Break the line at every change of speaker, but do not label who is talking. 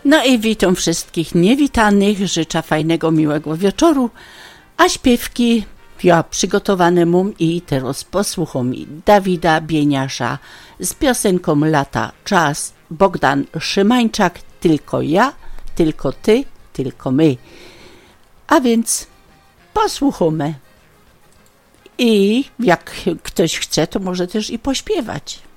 No i witam wszystkich niewitanych, życzę fajnego, miłego wieczoru, a śpiewki ja przygotowane mam i teraz posłucham Dawida Bieniasza z piosenką Lata Czas, Bogdan Szymańczak, tylko ja, tylko ty, tylko my. A więc posłuchamy. I jak ktoś chce, to może też i pośpiewać.